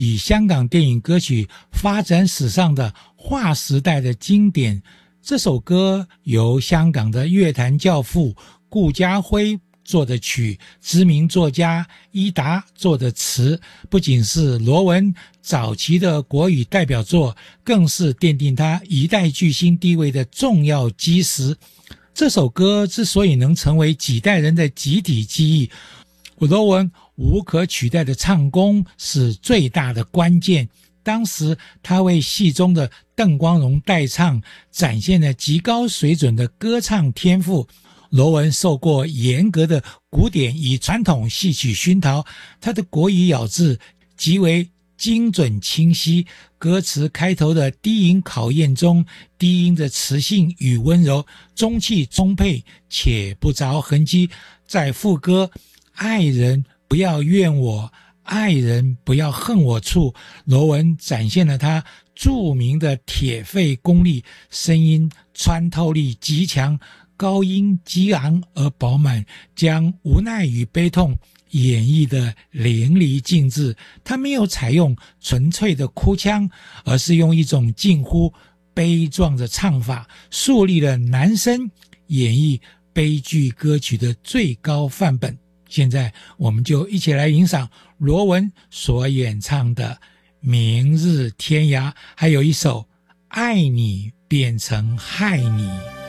以香港电影歌曲发展史上的划时代的经典。这首歌由香港的乐坛教父顾嘉辉作的曲，知名作家伊达作的词，不仅是罗文早期的国语代表作，更是奠定他一代巨星地位的重要基石。这首歌之所以能成为几代人的集体记忆，罗文无可取代的唱功是最大的关键。当时他为戏中的邓光荣代唱，展现了极高水准的歌唱天赋。罗文受过严格的古典与传统戏曲熏陶，他的国语咬字极为精准清晰，歌词开头的低音考验中，低音的磁性与温柔，中气充沛且不着痕迹。在副歌爱人不要怨我，爱人不要恨我处，罗文展现了他著名的铁肺功力，声音穿透力极强，高音激昂而饱满，将无奈与悲痛演绎得淋漓尽致。他没有采用纯粹的哭腔，而是用一种近乎悲壮的唱法，树立了男声演绎悲剧歌曲的最高范本。现在我们就一起来欣赏罗文所演唱的《明日天涯》，还有一首《爱你变成害你》。